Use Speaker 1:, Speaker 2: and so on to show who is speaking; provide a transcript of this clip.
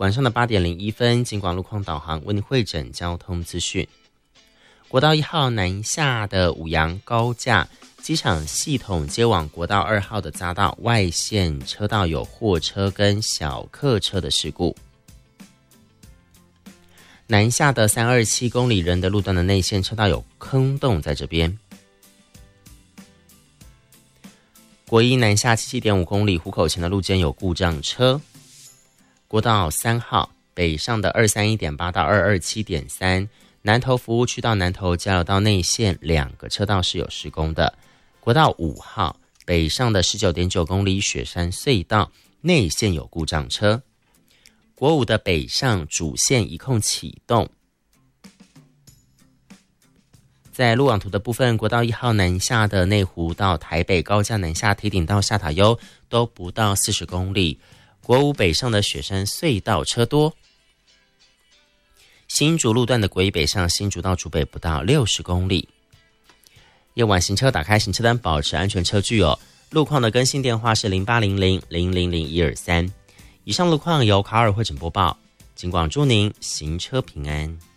Speaker 1: 晚上的8点01分，警广路况导航为您汇整交通资讯。国道1号南下的五杨高架机场系统接往国道2号的匝道外线车道有货车跟小客车的事故。南下的327公里仁德路段的内线车道有坑洞在这边。国一南下77.5公里湖口前的路肩有故障车。国道3号北上的231.8到227.3南投服务区到南投交流道内线2个车道是有施工的。国道5号北上的19.9公里雪山隧道内线有故障车。国5的北上主线一控启动。在路网图的部分，国道1号南下的内湖到台北高架南下堤顶到下塔悠都不到40公里。国5北上的雪山隧道车多。新竹路段的国一北上新竹到竹北不到60公里。夜晚行车打开行车灯，保持安全车距哦。路况的更新电话是0800000123。以上路况由卡尔汇整播报，警广祝您行车平安。